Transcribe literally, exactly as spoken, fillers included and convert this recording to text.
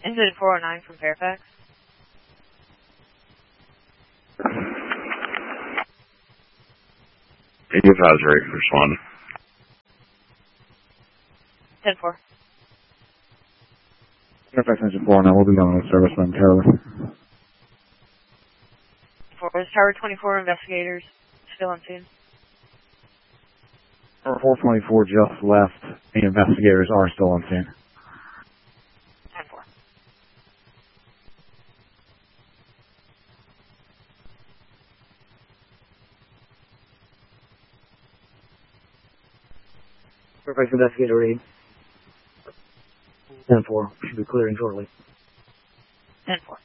Engine four oh nine from Fairfax. Advisory, respond. ten four. Fairfax Engine four oh nine, we'll be going with service momentarily. four is Tower twenty-four investigators still on scene. four twenty-four just left. The investigators are still on scene. ten four. Fairfax investigator aid. ten four. Should be clearing shortly. ten four.